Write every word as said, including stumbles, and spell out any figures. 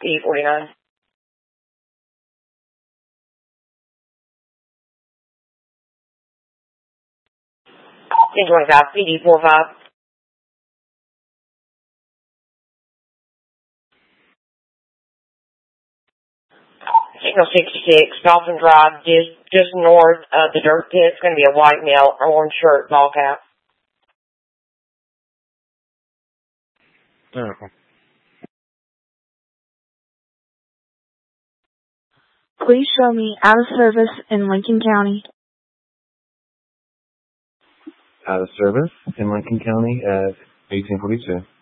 E forty-nine. ten twenty-five, P D four five. Signal sixty-six, Dolphin Drive, just, just north of the dirt pit. It's going to be a white male, orange shirt, ball cap. Okay. Please show me out of service in Lincoln County. Out of service in Lincoln County at eighteen forty-two.